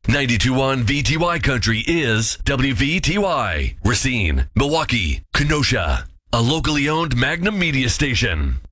92.1 VTY Country is WVTY. Racine, Milwaukee, Kenosha. A locally owned Magnum media station.